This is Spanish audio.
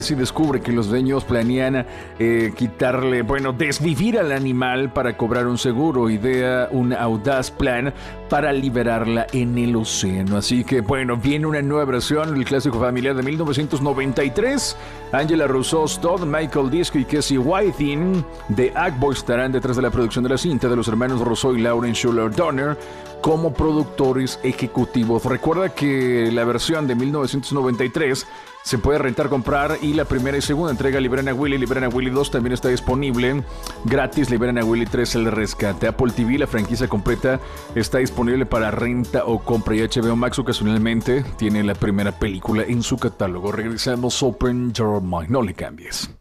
Si descubre que los dueños planean desvivir al animal para cobrar un seguro, idea un audaz plan para liberarla en el océano. Así que viene una nueva versión del clásico familiar de 1993. Angela Rousseau, Todd, Michael Disco y Casey Whiting de Agbo estarán detrás de la producción de la cinta, de los hermanos Rousseau y Lauren Schuller Donner como productores ejecutivos. Recuerda que la versión de 1993 se puede rentar, comprar, y la primera y segunda entrega, Liberan a Willy 2, también está disponible gratis. Liberan a Willy 3, el rescate. Apple TV, la franquicia completa, está disponible para renta o compra, y HBO Max ocasionalmente tiene la primera película en su catálogo. Regresamos, Open Your Mind, no le cambies.